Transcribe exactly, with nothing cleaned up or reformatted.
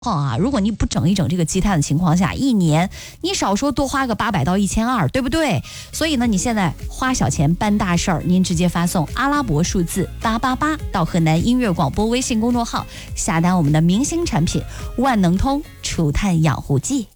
啊，如果你不整一整这个积碳的情况下，一年你少说多花个八百到一千二，对不对？所以呢，你现在花小钱办大事儿，您直接发送阿拉伯数字八八八到河南音乐广播微信公众号下单我们的明星产品万能通除碳养护剂。